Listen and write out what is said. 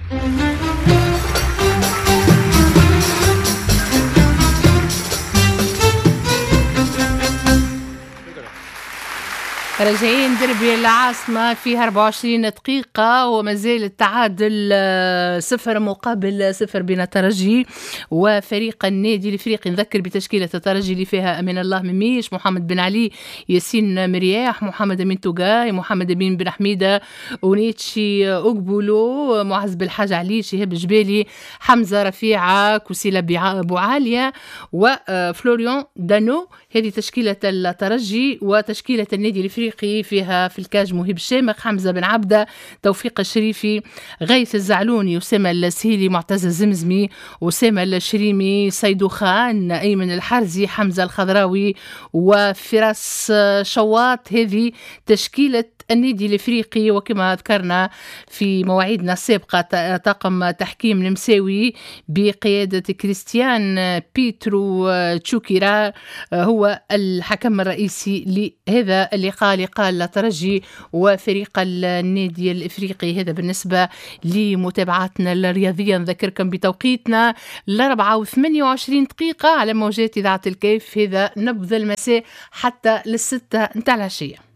راجعين دربي العاصمة فيها 24 دقيقة وما زال التعادل 0-0 بين الترجي وفريق النادي الافريقي. نذكر بتشكيلة الترجي اللي فيها أمين الله مميش، محمد بن علي، ياسين مرياح، محمد أمين توقاي، محمد أمين بن حميدة، ونيتشي أقبولو، معز بالحاج علي، شهاب جبالي، حمزة رفيعة، كوسيلة بوعالية وفلوريون دانو. هذه تشكيلة الترجي. وتشكيلة النادي الافريقي فيها في الكاج مهيب الشامخ، حمزة بن عبدة، توفيق الشريفي، غيث الزعلوني، أسامة السهيلي، معتز الزمزمي، أسامة الشريمي، سيدو خان، أيمن الحرزي، حمزة الخضراوي وفراس شواط. هذه تشكيلة النادي الافريقي. وكما ذكرنا في مواعيدنا السابقة طاقم تحكيم المساوي بقيادة كريستيان بيترو تشوكيرا هو الحكم الرئيسي لهذا اللقاء، لقاء الترجي وفريق النادي الافريقي. هذا بالنسبة لمتابعتنا الرياضية. نذكركم بتوقيتنا 4:28 دقيقة على موجات إذاعة الكيف. هذا نبذ المساء حتى 6 متاع العشية.